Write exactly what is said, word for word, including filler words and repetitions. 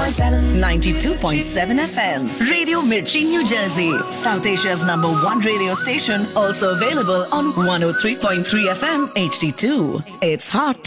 point seven. ninety-two point seven F M. Radio Mirchi, New Jersey. South Asia's number one radio station. Also available on one oh three point three F M H D two. It's hot.